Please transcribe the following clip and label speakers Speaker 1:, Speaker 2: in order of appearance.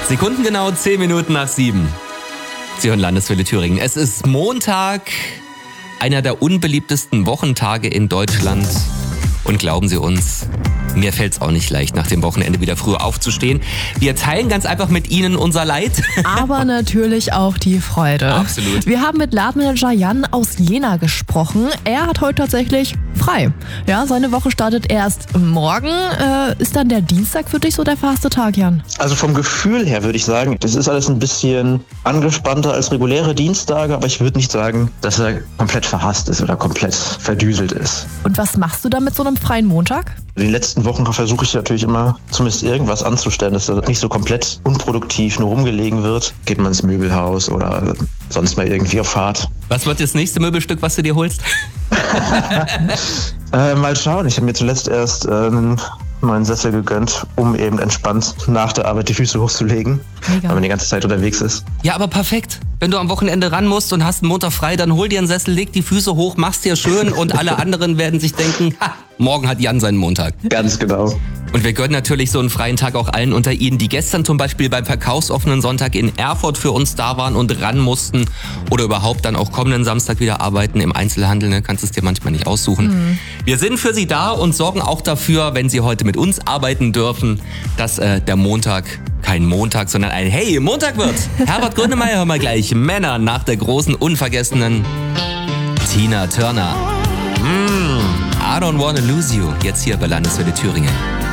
Speaker 1: Sekundengenau 10 Minuten nach 7. Sie hören Landeswelle Thüringen. Es ist Montag, einer der unbeliebtesten Wochentage in Deutschland. Und glauben Sie uns, mir fällt's auch nicht leicht, nach dem Wochenende wieder früh aufzustehen. Wir teilen ganz einfach mit Ihnen unser Leid.
Speaker 2: Aber natürlich auch die Freude.
Speaker 1: Absolut.
Speaker 2: Wir haben mit Ladenmanager Jan aus Jena gesprochen. Er hat heute tatsächlich frei. Ja, seine Woche startet erst morgen. Ist dann der Dienstag für dich so der faste Tag, Jan?
Speaker 3: Also vom Gefühl her würde ich sagen, das ist alles ein bisschen angespannter als reguläre Dienstage, aber ich würde nicht sagen, dass er komplett verhasst ist oder komplett verdüselt ist.
Speaker 2: Und was machst du dann mit so einem freien Montag?
Speaker 3: In den letzten Wochen versuche ich natürlich immer zumindest irgendwas anzustellen, dass er nicht so komplett unproduktiv nur rumgelegen wird. Geht man ins Möbelhaus oder sonst mal irgendwie auf Fahrt.
Speaker 1: Was wird das nächste Möbelstück, was du dir holst?
Speaker 3: Mal schauen, ich habe mir zuletzt erst einen neuen Sessel gegönnt, um eben entspannt nach der Arbeit die Füße hochzulegen,
Speaker 2: Mega.
Speaker 3: weil man die ganze Zeit unterwegs ist.
Speaker 1: Ja, aber perfekt. Wenn du am Wochenende ran musst und hast einen Montag frei, dann hol dir einen Sessel, leg die Füße hoch, mach's dir schön und alle anderen werden sich denken, ha, morgen hat Jan seinen Montag.
Speaker 3: Ganz genau.
Speaker 1: Und wir gönnen natürlich so einen freien Tag auch allen unter Ihnen, die gestern zum Beispiel beim verkaufsoffenen Sonntag in Erfurt für uns da waren und ran mussten oder überhaupt dann auch kommenden Samstag wieder arbeiten im Einzelhandel. Ne? Kannst es dir manchmal nicht aussuchen. Wir sind für Sie da und sorgen auch dafür, wenn Sie heute mit uns arbeiten dürfen, dass der Montag kein Montag, sondern ein Hey, Montag wird. Herbert Grönemeyer, hör mal gleich. Männer nach der großen, unvergessenen Tina Turner. I don't wanna lose you. Jetzt hier bei Landeswelle Thüringen.